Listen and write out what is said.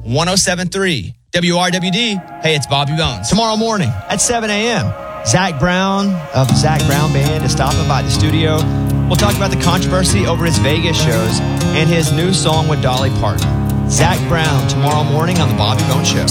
107.3 WRWD. Hey, it's Bobby Bones. Tomorrow morning at 7 a.m., Zach Brown of the Zach Brown Band is stopping by the studio. We'll talk about the controversy over his Vegas shows and his new song with Dolly Parton. Zach Brown tomorrow morning on the Bobby Bones Show.